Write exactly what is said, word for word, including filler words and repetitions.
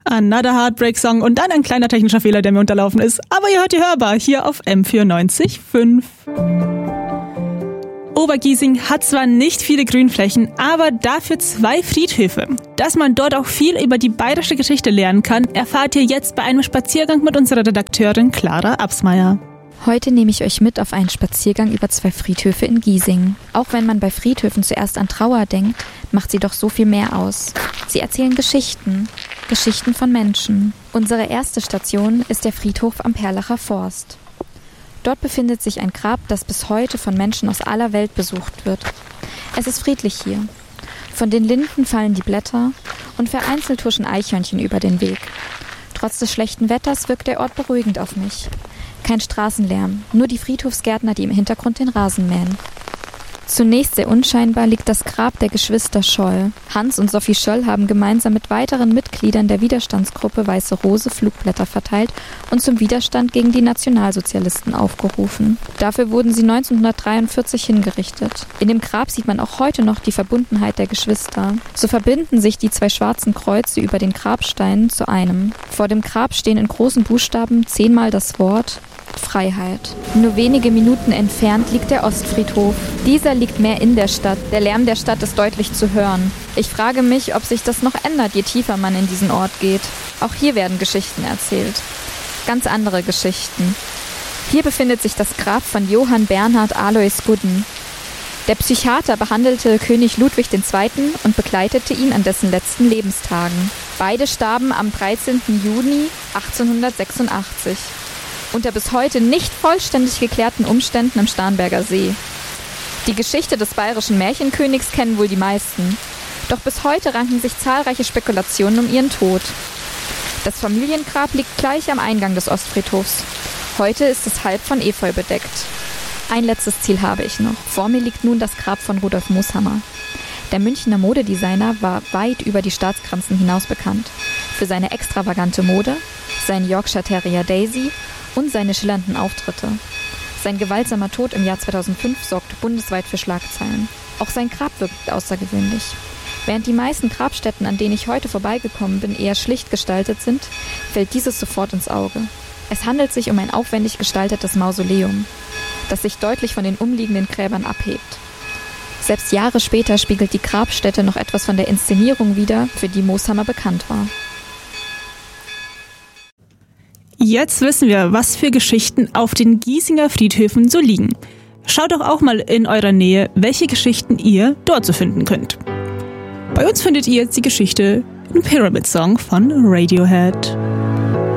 Another Heartbreak Song und dann ein kleiner technischer Fehler, der mir unterlaufen ist. Aber ihr hört die Hörbar hier auf M vierundneunzig Komma fünf. Obergiesing hat zwar nicht viele Grünflächen, aber dafür zwei Friedhöfe. Dass man dort auch viel über die bayerische Geschichte lernen kann, erfahrt ihr jetzt bei einem Spaziergang mit unserer Redakteurin Clara Absmeier. Heute nehme ich euch mit auf einen Spaziergang über zwei Friedhöfe in Giesing. Auch wenn man bei Friedhöfen zuerst an Trauer denkt, macht sie doch so viel mehr aus. Sie erzählen Geschichten, Geschichten von Menschen. Unsere erste Station ist der Friedhof am Perlacher Forst. Dort befindet sich ein Grab, das bis heute von Menschen aus aller Welt besucht wird. Es ist friedlich hier. Von den Linden fallen die Blätter und vereinzelt huschen Eichhörnchen über den Weg. Trotz des schlechten Wetters wirkt der Ort beruhigend auf mich. Kein Straßenlärm, nur die Friedhofsgärtner, die im Hintergrund den Rasen mähen. Zunächst sehr unscheinbar liegt das Grab der Geschwister Scholl. Hans und Sophie Scholl haben gemeinsam mit weiteren Mitgliedern der Widerstandsgruppe Weiße Rose Flugblätter verteilt und zum Widerstand gegen die Nationalsozialisten aufgerufen. Dafür wurden sie neunzehnhundertdreiundvierzig hingerichtet. In dem Grab sieht man auch heute noch die Verbundenheit der Geschwister. So verbinden sich die zwei schwarzen Kreuze über den Grabsteinen zu einem. Vor dem Grab stehen in großen Buchstaben zehnmal das Wort Freiheit. Nur wenige Minuten entfernt liegt der Ostfriedhof. Dieser liegt mehr in der Stadt. Der Lärm der Stadt ist deutlich zu hören. Ich frage mich, ob sich das noch ändert, je tiefer man in diesen Ort geht. Auch hier werden Geschichten erzählt. Ganz andere Geschichten. Hier befindet sich das Grab von Johann Bernhard Alois Gudden. Der Psychiater behandelte König Ludwig der Zweite. und begleitete ihn an dessen letzten Lebenstagen. Beide starben am dreizehnten Juni achtzehnhundertsechsundachtzig. Unter bis heute nicht vollständig geklärten Umständen im Starnberger See. Die Geschichte des bayerischen Märchenkönigs kennen wohl die meisten. Doch bis heute ranken sich zahlreiche Spekulationen um ihren Tod. Das Familiengrab liegt gleich am Eingang des Ostfriedhofs. Heute ist es halb von Efeu bedeckt. Ein letztes Ziel habe ich noch. Vor mir liegt nun das Grab von Rudolf Mooshammer. Der Münchner Modedesigner war weit über die Staatsgrenzen hinaus bekannt. Für seine extravagante Mode, seinen Yorkshire Terrier Daisy und seine schillernden Auftritte. Sein gewaltsamer Tod im Jahr zweitausendfünf sorgte bundesweit für Schlagzeilen. Auch sein Grab wirkt außergewöhnlich. Während die meisten Grabstätten, an denen ich heute vorbeigekommen bin, eher schlicht gestaltet sind, fällt dieses sofort ins Auge. Es handelt sich um ein aufwendig gestaltetes Mausoleum, das sich deutlich von den umliegenden Gräbern abhebt. Selbst Jahre später spiegelt die Grabstätte noch etwas von der Inszenierung wider, für die Mooshammer bekannt war. Jetzt wissen wir, was für Geschichten auf den Giesinger Friedhöfen so liegen. Schaut doch auch mal in eurer Nähe, welche Geschichten ihr dort so finden könnt. Bei uns findet ihr jetzt die Geschichte in Pyramid Song von Radiohead.